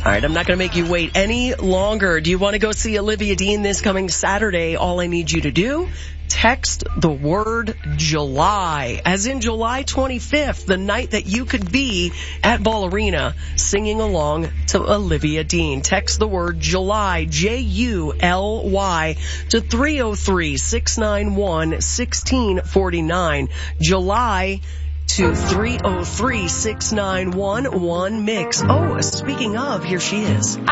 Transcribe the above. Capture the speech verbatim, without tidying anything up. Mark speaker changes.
Speaker 1: All right, I'm not going to make you wait any longer. Do you want to go see Olivia Dean this coming Saturday? All I need you to do, text the word July, as in July twenty-fifth, the night that you could be at Ball Arena singing along to Olivia Dean. Text the word July, J U L Y, to three oh three, six nine one, one six four nine. July to three oh three, six nine one one mix. Oh, speaking of, here she is.